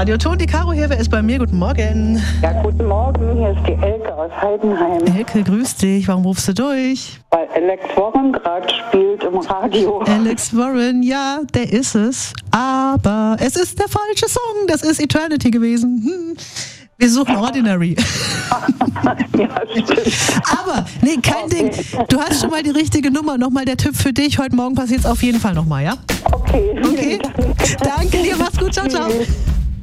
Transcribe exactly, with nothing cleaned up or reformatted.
Radio. Ton, die Caro hier, wer ist bei mir? Guten Morgen. Ja, guten Morgen, hier ist die Elke aus Heidenheim. Elke, grüß dich. Warum rufst du durch? Weil Alex Warren gerade spielt im Radio. Alex Warren, ja, der ist es. Aber es ist der falsche Song. Das ist Eternity gewesen. Hm. Wir suchen Ordinary. Ja, stimmt. Aber, nee, kein Okay. Ding. Du hast schon mal die richtige Nummer. Nochmal der Tipp für dich. Heute Morgen passiert es auf jeden Fall nochmal, ja? Okay. Okay. Danke dir, mach's gut. Ciao, ciao. Tschüss.